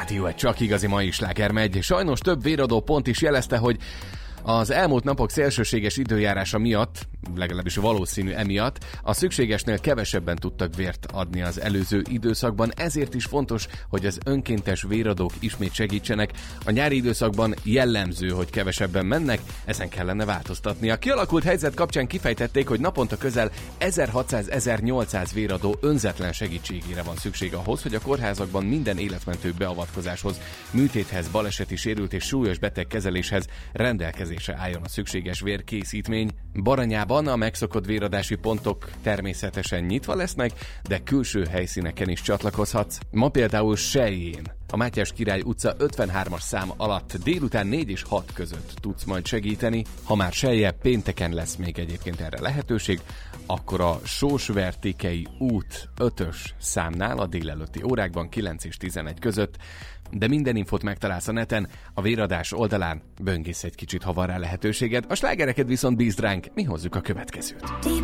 jó, egy csak igazi mai sláger megy. Sajnos több véradó pont is jelezte, hogy az elmúlt napok szélsőséges időjárása miatt, legalábbis valószínű emiatt, a szükségesnél kevesebben tudtak vért adni az előző időszakban, ezért is fontos, hogy az önkéntes véradók ismét segítsenek. A nyári időszakban jellemző, hogy kevesebben mennek, ezen kellene változtatni. A kialakult helyzet kapcsán kifejtették, hogy naponta közel 1600-1800 véradó önzetlen segítségére van szükség ahhoz, hogy a kórházakban minden életmentő beavatkozáshoz, műtéthez, baleseti sérült és súlyos betegkezeléshez rendelkezésre álljon a szükséges vérkészítmény. Baranyában a megszokott véradási pontok természetesen nyitva lesznek, de külső helyszíneken is csatlakozhatsz. Ma például Sellyén, a Mátyás Király utca 53-as szám alatt délután 4 és 6 között tudsz majd segíteni. Ha már Sellye, pénteken lesz még egyébként erre lehetőség, akkor a Sósvertékei út 5-ös számnál a délelőtti órákban 9 és 11 között, de minden infót megtalálsz a neten, a véradás oldalán, böngész egy kicsit, ha van rá lehetőséged. A slágereket viszont bízd ránk, mi hozzuk a következőt.